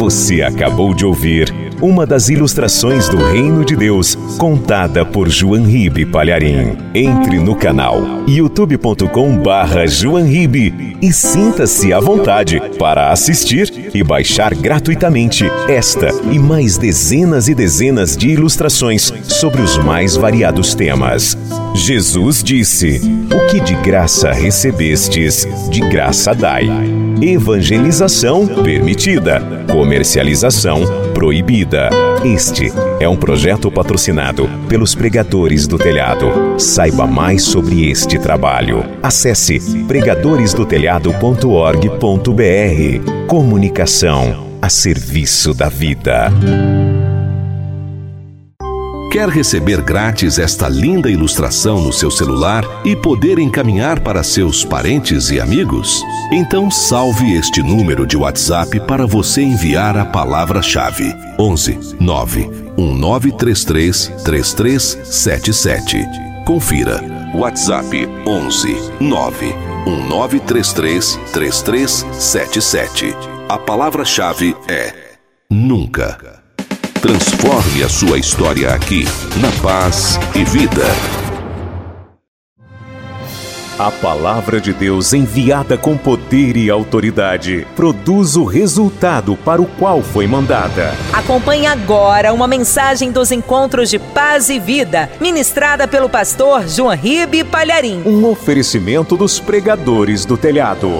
Você acabou de ouvir uma das ilustrações do Reino de Deus, contada por João Ribe Palharim. Entre no canal youtube.com/João Ribe e sinta-se à vontade para assistir e baixar gratuitamente esta e mais dezenas e dezenas de ilustrações sobre os mais variados temas. Jesus disse: "O que de graça recebestes, de graça dai." Evangelização permitida, comercialização proibida. Este é um projeto patrocinado pelos Pregadores do Telhado. Saiba mais sobre este trabalho. Acesse pregadoresdotelhado.org.br. Comunicação a serviço da vida. Quer receber grátis esta linda ilustração no seu celular e poder encaminhar para seus parentes e amigos? Então salve este número de WhatsApp para você enviar a palavra-chave: 11 9 1933 3377. Confira. WhatsApp 11 9 1933 3377. A palavra-chave é nunca. Transforme a sua história aqui, na Paz e Vida. A palavra de Deus, enviada com poder e autoridade, produz o resultado para o qual foi mandada. Acompanhe agora uma mensagem dos Encontros de Paz e Vida, ministrada pelo pastor João Ribe Palharim. Um oferecimento dos Pregadores do Telhado.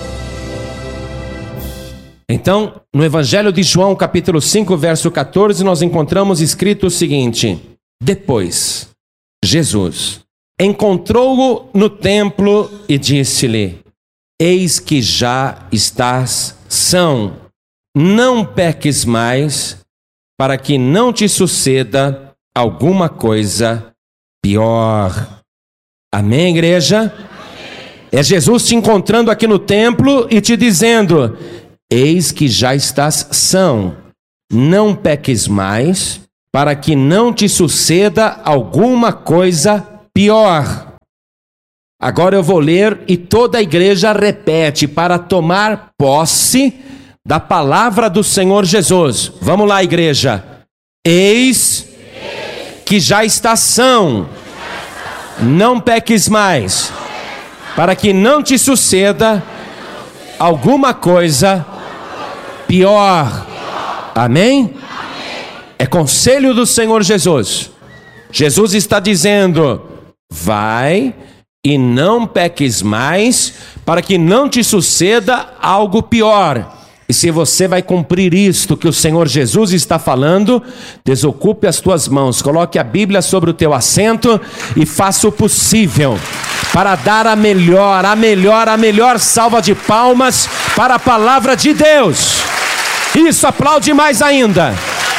Então, no Evangelho de João, capítulo 5, verso 14, nós encontramos escrito o seguinte: depois, Jesus encontrou-o no templo e disse-lhe: eis que já estás são, não peques mais, para que não te suceda alguma coisa pior. Amém, igreja? Amém. É Jesus te encontrando aqui no templo e te dizendo: eis que já estás são, não peques mais, para que não te suceda alguma coisa pior. Agora eu vou ler e toda a igreja repete para tomar posse da palavra do Senhor Jesus. Vamos lá, igreja. Eis que já estás são, não peques mais, para que não te suceda alguma coisa pior. Amém? É conselho do Senhor Jesus. Jesus está dizendo: vai e não peques mais, para que não te suceda algo pior. E se você vai cumprir isto que o Senhor Jesus está falando, desocupe as tuas mãos, coloque a Bíblia sobre o teu assento e faça o possível para dar a melhor salva de palmas para a palavra de Deus. Isso, aplaude mais ainda.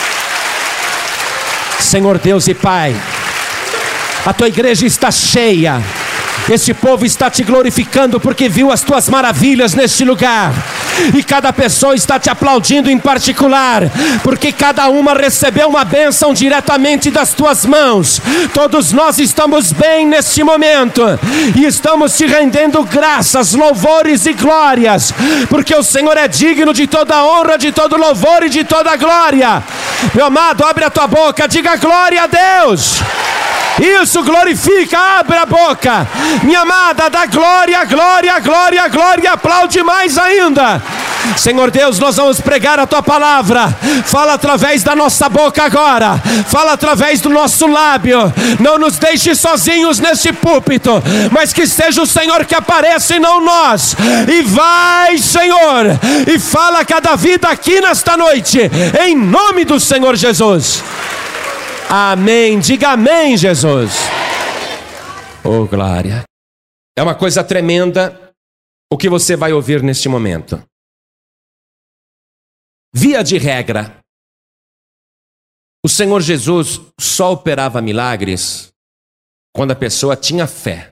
Senhor Deus e Pai, a tua igreja está cheia. Este povo está te glorificando porque viu as tuas maravilhas neste lugar. E cada pessoa está te aplaudindo em particular, porque cada uma recebeu uma bênção diretamente das tuas mãos. Todos nós estamos bem neste momento e estamos te rendendo graças, louvores e glórias, porque o Senhor é digno de toda honra, de todo louvor e de toda glória. Meu amado, abre a tua boca, diga glória a Deus. Isso, glorifica, abre a boca. Minha amada, dá glória, glória, glória, glória, aplaude mais ainda. Senhor Deus, nós vamos pregar a tua palavra. Fala através da nossa boca agora, fala através do nosso lábio. Não nos deixe sozinhos neste púlpito, mas que seja o Senhor que apareça e não nós. E vai, Senhor, e fala a cada vida aqui nesta noite, em nome do Senhor Jesus. Amém, diga amém, Jesus. Oh, glória. É uma coisa tremenda o que você vai ouvir neste momento. Via de regra, o Senhor Jesus só operava milagres quando a pessoa tinha fé.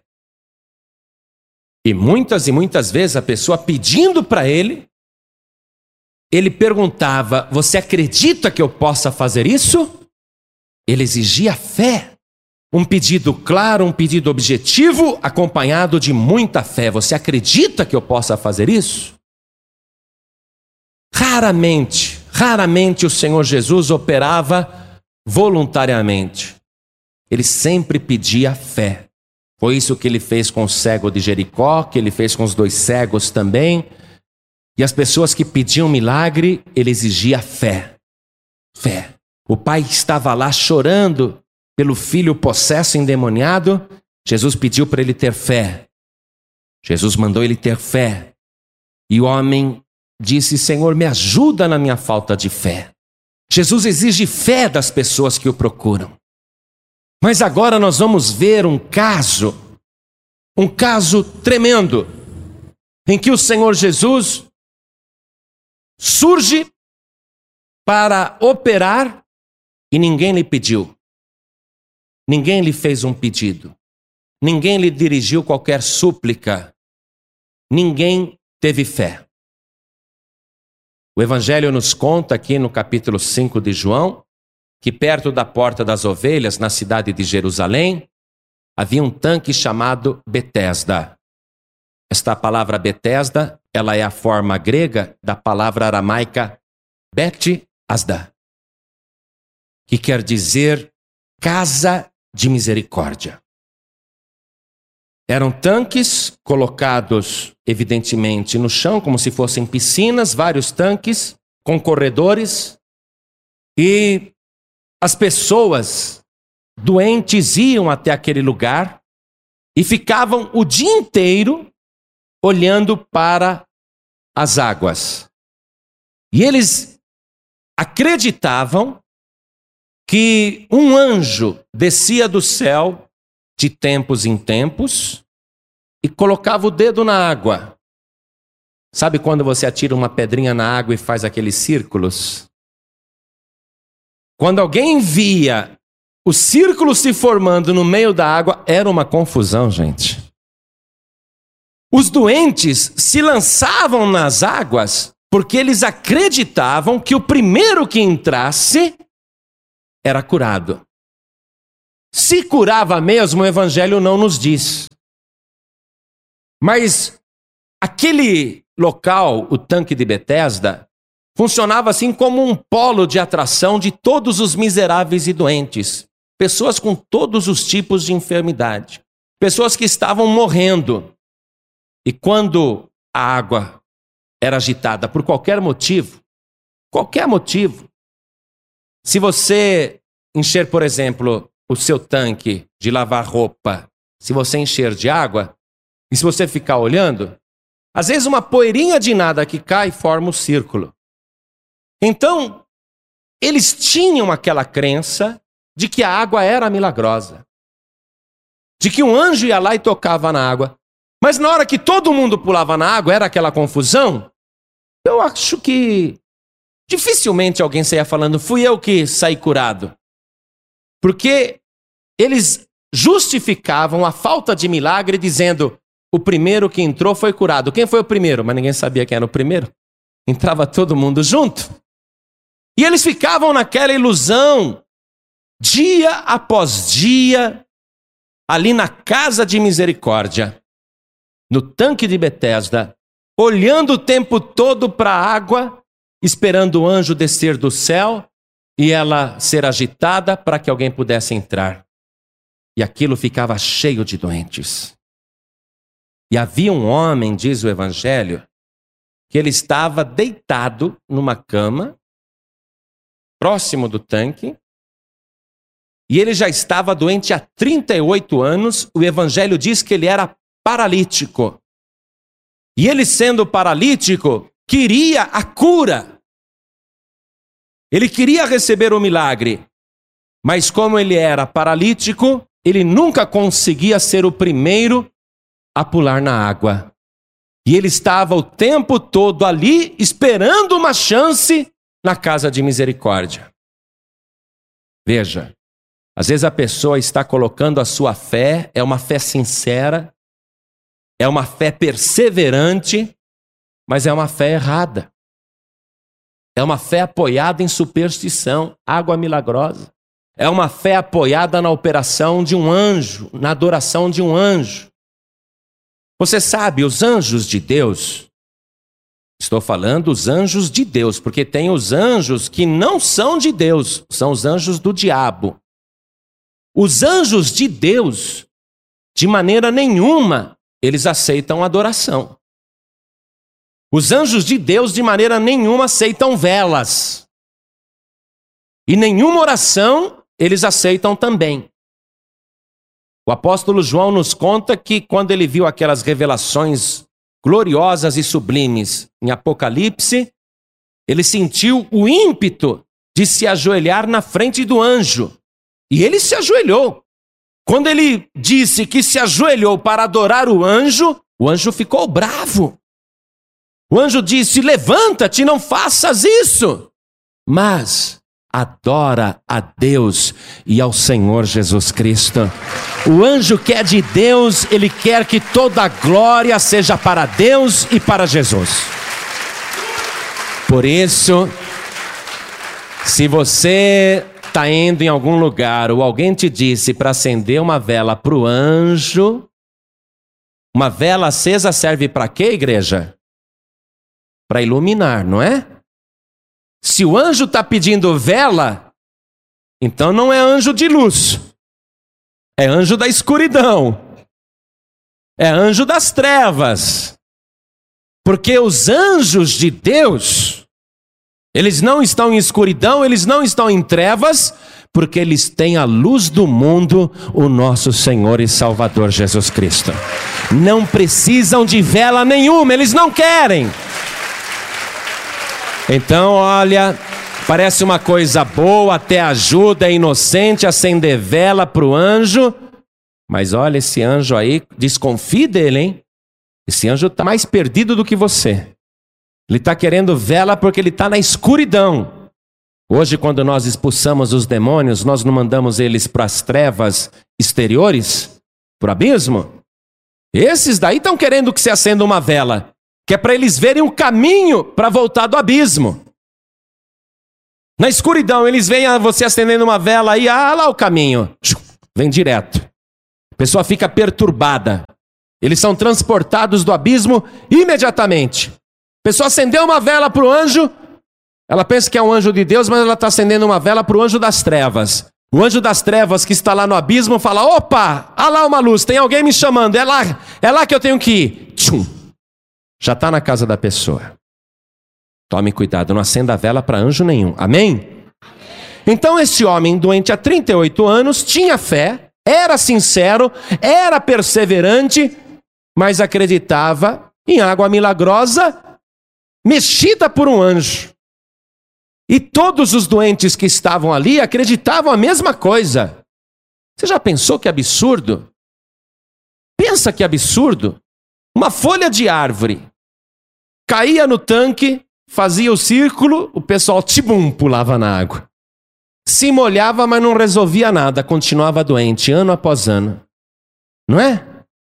E muitas vezes a pessoa pedindo para ele perguntava: você acredita que eu possa fazer isso? Ele exigia fé. Um pedido claro, um pedido objetivo, acompanhado de muita fé. Você acredita que eu possa fazer isso? Raramente Raramente o Senhor Jesus operava voluntariamente. Ele sempre pedia fé. Foi isso que ele fez com o cego de Jericó, que ele fez com os 2 cegos também. E as pessoas que pediam milagre, ele exigia fé. Fé. O pai estava lá chorando pelo filho possesso, endemoniado. Jesus pediu para ele ter fé. Jesus mandou ele ter fé. E o homem disse: Senhor, me ajuda na minha falta de fé. Jesus exige fé das pessoas que o procuram. Mas agora nós vamos ver um caso tremendo, em que o Senhor Jesus surge para operar e ninguém lhe pediu. Ninguém lhe fez um pedido. Ninguém lhe dirigiu qualquer súplica. Ninguém teve fé. O Evangelho nos conta aqui no capítulo 5 de João, que perto da Porta das Ovelhas, na cidade de Jerusalém, havia um tanque chamado Betesda. Esta palavra Betesda, ela é a forma grega da palavra aramaica Bet-asda, que quer dizer casa de misericórdia. Eram tanques colocados, evidentemente, no chão, como se fossem piscinas, vários tanques com corredores, e as pessoas doentes iam até aquele lugar e ficavam o dia inteiro olhando para as águas. E eles acreditavam que um anjo descia do céu de tempos em tempos e colocava o dedo na água. Sabe quando você atira uma pedrinha na água e faz aqueles círculos? Quando alguém via o círculo se formando no meio da água, era uma confusão, gente. Os doentes se lançavam nas águas porque eles acreditavam que o primeiro que entrasse era curado. Se curava mesmo, o Evangelho não nos diz. Mas aquele local, o tanque de Betesda, funcionava assim como um polo de atração de todos os miseráveis e doentes. Pessoas com todos os tipos de enfermidade. Pessoas que estavam morrendo. E quando a água era agitada por qualquer motivo, se você encher, por exemplo, o seu tanque de lavar roupa, se você encher de água, e se você ficar olhando, às vezes uma poeirinha de nada que cai forma um círculo. Então, eles tinham aquela crença de que a água era milagrosa. De que um anjo ia lá e tocava na água. Mas na hora que todo mundo pulava na água, era aquela confusão. Eu acho que dificilmente alguém saía falando, fui eu que saí curado. Porque eles justificavam a falta de milagre dizendo, o primeiro que entrou foi curado. Quem foi o primeiro? Mas ninguém sabia quem era o primeiro. Entrava todo mundo junto. E eles ficavam naquela ilusão, dia após dia, ali na casa de misericórdia, no tanque de Betesda, olhando o tempo todo para a água, esperando o anjo descer do céu e ela ser agitada para que alguém pudesse entrar. E aquilo ficava cheio de doentes. E havia um homem, diz o Evangelho, que ele estava deitado numa cama, próximo do tanque, e ele já estava doente há 38 anos. O Evangelho diz que ele era paralítico. E ele, sendo paralítico, queria a cura. Ele queria receber o milagre. Mas como ele era paralítico, ele nunca conseguia ser o primeiro a pular na água. E ele estava o tempo todo ali, esperando uma chance na casa de misericórdia. Veja, às vezes a pessoa está colocando a sua fé, é uma fé sincera, é uma fé perseverante, mas é uma fé errada. É uma fé apoiada em superstição, água milagrosa. É uma fé apoiada na operação de um anjo, na adoração de um anjo. Você sabe, os anjos de Deus, Estou falando os anjos de Deus, porque tem os anjos que não são de Deus, são os anjos do diabo. Os anjos de Deus, de maneira nenhuma, eles aceitam adoração. Os anjos de Deus, de maneira nenhuma, aceitam velas. E nenhuma oração eles aceitam também. O apóstolo João nos conta que quando ele viu aquelas revelações gloriosas e sublimes em Apocalipse, ele sentiu o ímpeto de se ajoelhar na frente do anjo. E ele se ajoelhou. Quando ele disse que se ajoelhou para adorar o anjo ficou bravo. O anjo disse: levanta-te, não faças isso, mas adora a Deus e ao Senhor Jesus Cristo. O anjo que é de Deus, ele quer que toda a glória seja para Deus e para Jesus. Por isso, se você está indo em algum lugar ou alguém te disse para acender uma vela para o anjo, uma vela acesa serve para quê, igreja? Para iluminar, não é? Se o anjo está pedindo vela, então não é anjo de luz, é anjo da escuridão, é anjo das trevas. Porque os anjos de Deus, eles não estão em escuridão, eles não estão em trevas, porque eles têm a luz do mundo, o nosso Senhor e Salvador Jesus Cristo. Não precisam de vela nenhuma, eles não querem. Então, olha, parece uma coisa boa, até ajuda, é inocente acender vela para o anjo, mas olha, esse anjo aí, desconfie dele, hein? Esse anjo está mais perdido do que você. Ele está querendo vela porque ele está na escuridão. Hoje, quando nós expulsamos os demônios, nós não mandamos eles para as trevas exteriores, para o abismo. Esses daí estão querendo que você acenda uma vela, que é para eles verem um caminho para voltar do abismo. Na escuridão, eles veem você acendendo uma vela aí, lá o caminho. Vem direto. A pessoa fica perturbada. Eles são transportados do abismo imediatamente. A pessoa acendeu uma vela para o anjo, ela pensa que é um anjo de Deus, mas ela está acendendo uma vela para o anjo das trevas. O anjo das trevas que está lá no abismo fala: opa, há lá uma luz, tem alguém me chamando, é lá que eu tenho que ir. Tchum. Já está na casa da pessoa. Tome cuidado, não acenda a vela para anjo nenhum. Amém? Então esse homem doente há 38 anos tinha fé, era sincero, era perseverante, mas acreditava em água milagrosa mexida por um anjo. E todos os doentes que estavam ali acreditavam a mesma coisa. Você já pensou que absurdo? Pensa que absurdo. Uma folha de árvore caía no tanque, fazia o círculo, o pessoal tibum, pulava na água. Se molhava, mas não resolvia nada, continuava doente, ano após ano. Não é?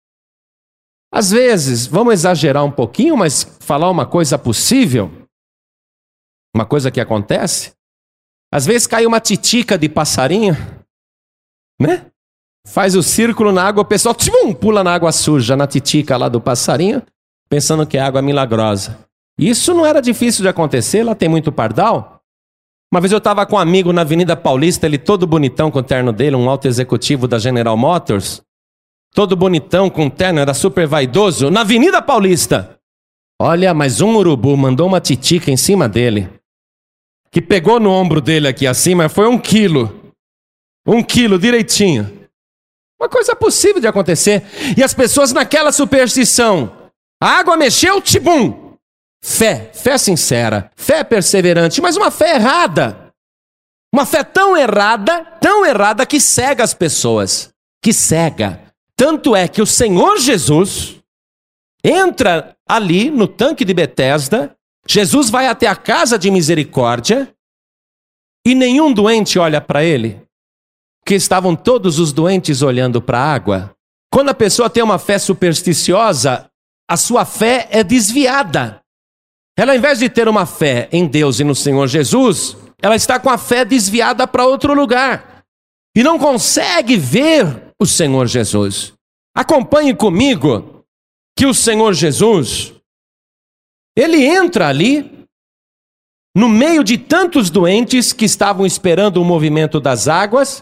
Às vezes, vamos exagerar um pouquinho, mas falar uma coisa possível, uma coisa que acontece. Às vezes cai uma titica de passarinho, né? Faz o círculo na água, o pessoal tchum, pula na água suja, na titica lá do passarinho, pensando que é água milagrosa. Isso não era difícil de acontecer, lá tem muito pardal. Uma vez eu estava com um amigo na Avenida Paulista, ele todo bonitão com o terno dele, um alto executivo da General Motors, todo bonitão com o terno, era super vaidoso, na Avenida Paulista. Olha, mas um urubu mandou uma titica em cima dele, que pegou no ombro dele aqui acima, foi 1 quilo. 1 quilo direitinho. Uma coisa possível de acontecer. E as pessoas naquela superstição. A água mexeu, tibum. Fé sincera, fé perseverante, mas uma fé errada. Uma fé tão errada que cega as pessoas. Que cega. Tanto é que o Senhor Jesus entra ali no tanque de Betesda, Jesus vai até a casa de misericórdia e nenhum doente olha para ele. Que estavam todos os doentes olhando para a água. Quando a pessoa tem uma fé supersticiosa, a sua fé é desviada. Ela, ao invés de ter uma fé em Deus e no Senhor Jesus, ela está com a fé desviada para outro lugar. E não consegue ver o Senhor Jesus. Acompanhe comigo que o Senhor Jesus, Ele entra ali, no meio de tantos doentes que estavam esperando o movimento das águas.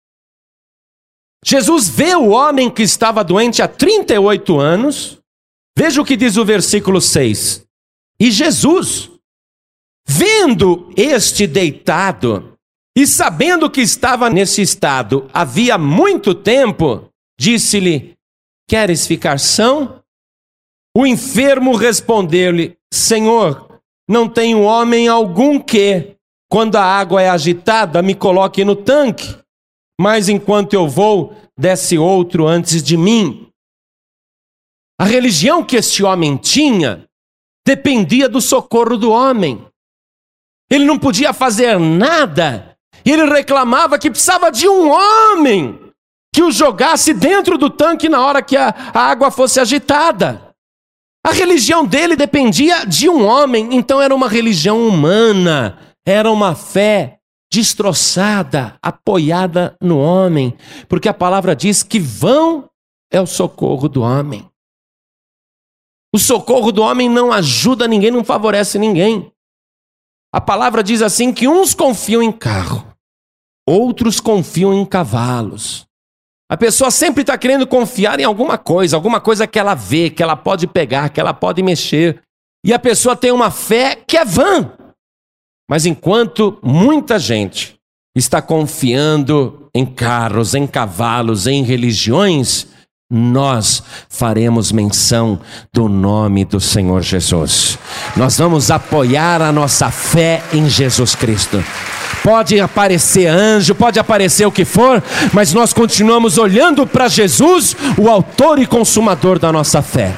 Jesus vê o homem que estava doente há 38 anos. Veja o que diz o versículo 6. E Jesus, vendo este deitado e sabendo que estava nesse estado havia muito tempo, disse-lhe: queres ficar são? O enfermo respondeu-lhe: Senhor, não tenho homem algum que, quando a água é agitada, me coloque no tanque, mas enquanto eu vou, desce outro antes de mim. A religião que este homem tinha dependia do socorro do homem. Ele não podia fazer nada, e ele reclamava que precisava de um homem que o jogasse dentro do tanque na hora que a água fosse agitada. A religião dele dependia de um homem, então era uma religião humana, era uma fé destroçada, apoiada no homem, porque a palavra diz que vão é o socorro do homem. O socorro do homem não ajuda ninguém, não favorece ninguém. A palavra diz assim que uns confiam em carro, outros confiam em cavalos. A pessoa sempre está querendo confiar em alguma coisa que ela vê, que ela pode pegar, que ela pode mexer. E a pessoa tem uma fé que é vã. Mas enquanto muita gente está confiando em carros, em cavalos, em religiões, nós faremos menção do nome do Senhor Jesus. Nós vamos apoiar a nossa fé em Jesus Cristo. Pode aparecer anjo, pode aparecer o que for, mas nós continuamos olhando para Jesus, o autor e consumador da nossa fé.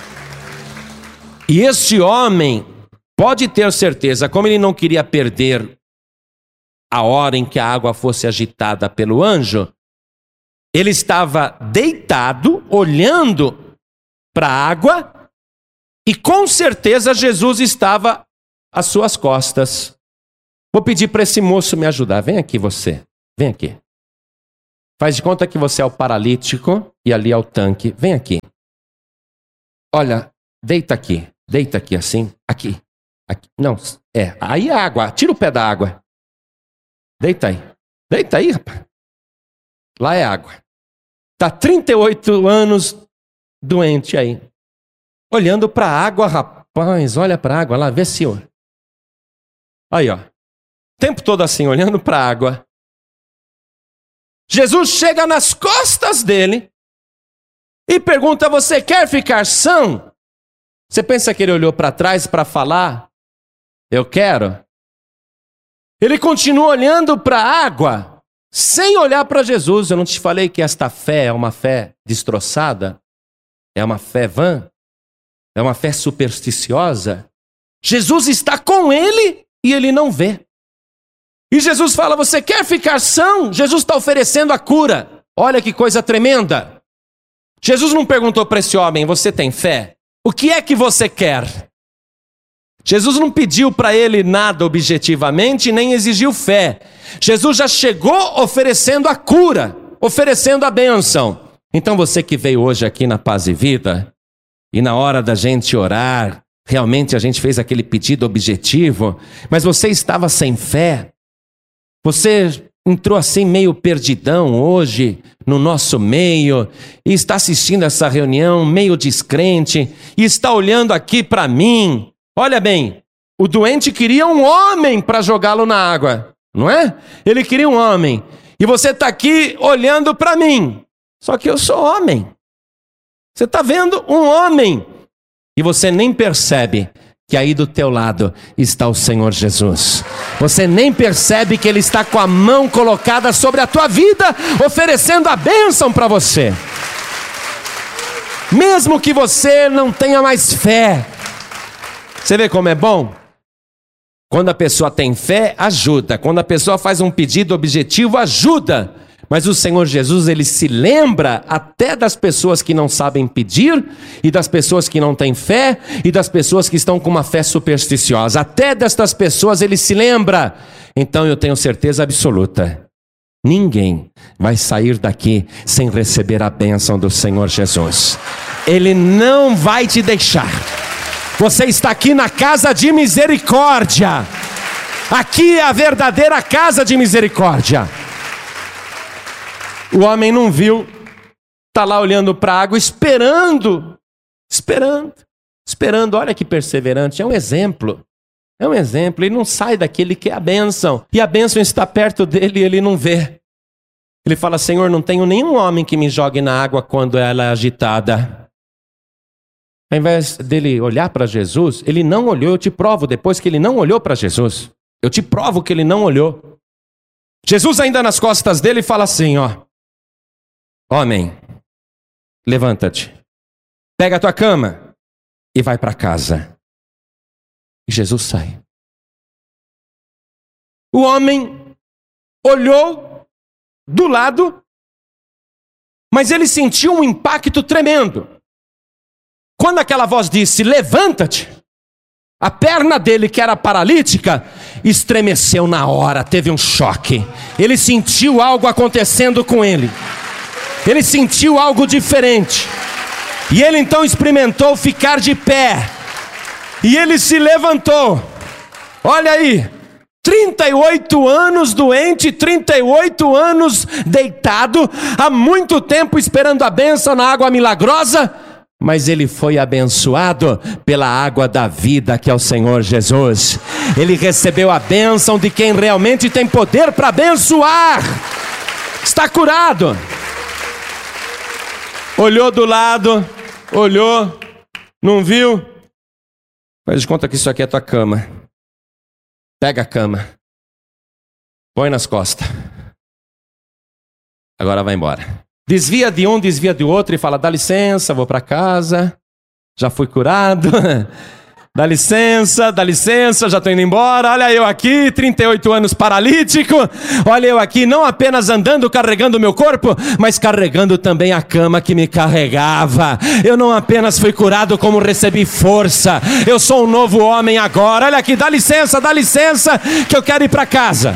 E este homem, pode ter certeza, como ele não queria perder a hora em que a água fosse agitada pelo anjo, ele estava deitado, olhando para a água, e com certeza Jesus estava às suas costas. Vou pedir para esse moço me ajudar. Vem aqui você, vem aqui. Faz de conta que você é o paralítico e ali é o tanque. Vem aqui. Olha, deita aqui assim, aqui. Não, aí a água, tira o pé da água. Deita aí, rapaz. Lá é água. Está 38 anos doente aí. Olhando para a água, rapaz, olha para a água lá, vê senhor. Aí, ó. O tempo todo assim, olhando para a água. Jesus chega nas costas dele e pergunta: você quer ficar são? Você pensa que ele olhou para trás para falar? Eu quero. Ele continua olhando para a água, sem olhar para Jesus. Eu não te falei que esta fé é uma fé destroçada? É uma fé vã? É uma fé supersticiosa? Jesus está com ele e ele não vê. E Jesus fala: você quer ficar são? Jesus está oferecendo a cura. Olha que coisa tremenda. Jesus não perguntou para esse homem: você tem fé? O que é que você quer? Jesus não pediu para ele nada objetivamente, nem exigiu fé. Jesus já chegou oferecendo a cura, oferecendo a bênção. Então você que veio hoje aqui na Paz e Vida, e na hora da gente orar, realmente a gente fez aquele pedido objetivo, mas você estava sem fé. Você entrou assim meio perdidão hoje no nosso meio e está assistindo essa reunião meio descrente e está olhando aqui para mim. Olha bem, o doente queria um homem para jogá-lo na água, não é? Ele queria um homem. E você está aqui olhando para mim. Só que eu sou homem. Você está vendo um homem. E você nem percebe que aí do teu lado está o Senhor Jesus. Você nem percebe que Ele está com a mão colocada sobre a tua vida, oferecendo a bênção para você. Mesmo que você não tenha mais fé. Você vê como é bom? Quando a pessoa tem fé, ajuda. Quando a pessoa faz um pedido objetivo, ajuda. Mas o Senhor Jesus, Ele se lembra até das pessoas que não sabem pedir, e das pessoas que não têm fé, e das pessoas que estão com uma fé supersticiosa. Até destas pessoas Ele se lembra. Então eu tenho certeza absoluta: ninguém vai sair daqui sem receber a bênção do Senhor Jesus. Ele não vai te deixar. Você está aqui na casa de misericórdia. Aqui é a verdadeira casa de misericórdia. O homem não viu, está lá olhando para a água, esperando. Olha que perseverante, é um exemplo. Ele não sai daquele que é a bênção. E a bênção está perto dele e ele não vê. Ele fala: Senhor, não tenho nenhum homem que me jogue na água quando ela é agitada. Ao invés dele olhar para Jesus, ele não olhou. Eu te provo depois que ele não olhou para Jesus. Eu te provo que ele não olhou. Jesus ainda nas costas dele fala assim, ó: homem, levanta-te, pega a tua cama e vai para casa. E Jesus sai. O homem olhou do lado, mas ele sentiu um impacto tremendo. Quando aquela voz disse: levanta-te, a perna dele, que era paralítica, estremeceu na hora, teve um choque. Ele sentiu algo acontecendo com ele. Ele sentiu algo diferente. E ele então experimentou ficar de pé. E ele se levantou. Olha aí, 38 anos doente, 38 anos deitado, há muito tempo esperando a bênção na água milagrosa. Mas ele foi abençoado pela água da vida, que é o Senhor Jesus. Ele recebeu a bênção de quem realmente tem poder para abençoar. Está curado. Olhou do lado, olhou, não viu. Faz de conta que isso aqui é a tua cama. Pega a cama, põe nas costas. Agora vai embora. Desvia de um, desvia do outro e fala: dá licença, vou para casa, já fui curado. Dá licença, já estou indo embora. Olha eu aqui, 38 anos paralítico. Olha eu aqui, não apenas andando, carregando o meu corpo, mas carregando também a cama que me carregava. Eu não apenas fui curado, como recebi força. Eu sou um novo homem agora. Olha aqui, dá licença, que eu quero ir para casa.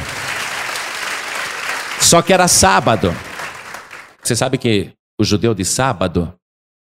Só que era sábado. Você sabe que o judeu de sábado